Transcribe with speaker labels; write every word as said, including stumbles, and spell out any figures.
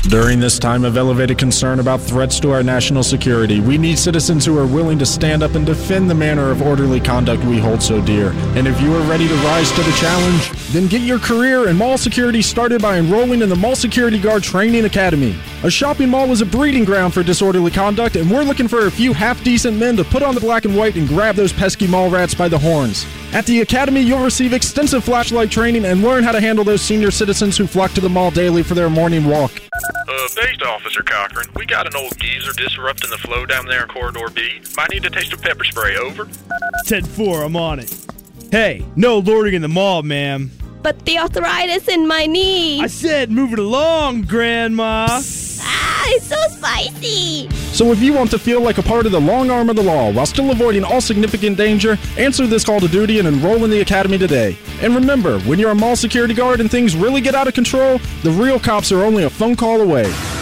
Speaker 1: During this time of elevated concern about threats to our national security, we need citizens who are willing to stand up and defend the manner of orderly conduct we hold so dear. And if you are ready to rise to the challenge, then get your career in mall security started by enrolling in the Mall Security Guard Training Academy. A shopping mall is a breeding ground for disorderly conduct, and we're looking for a few half-decent men to put on the black and white and grab those pesky mall rats by the horns. At the Academy, you'll receive extensive flashlight training and learn how to handle those senior citizens who flock to the mall daily for their morning walk.
Speaker 2: Uh, based Officer Cochran, we got an old geezer disrupting the flow down there in Corridor B. Might need to taste of pepper spray, over.
Speaker 3: ten four, I'm on it. Hey, no loitering in the mall, ma'am.
Speaker 4: But the arthritis in my knee.
Speaker 3: I said move it along, Grandma.
Speaker 4: Ah, it's so spicy.
Speaker 1: So if you want to feel like a part of the long arm of the law while still avoiding all significant danger, answer this call to duty and enroll in the Academy today. And remember, when you're a mall security guard and things really get out of control, the real cops are only a phone call away.